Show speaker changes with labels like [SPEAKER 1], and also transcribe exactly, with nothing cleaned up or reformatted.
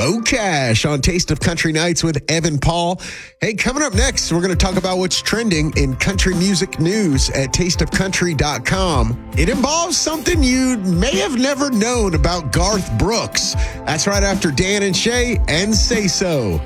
[SPEAKER 1] Mo Cash on Taste of Country Nights with Evan Paul. Hey, coming up next, we're going to talk about what's trending in country music news at taste of country dot com. It involves something you may have never known about Garth Brooks. That's right after Dan and Shay and Say So.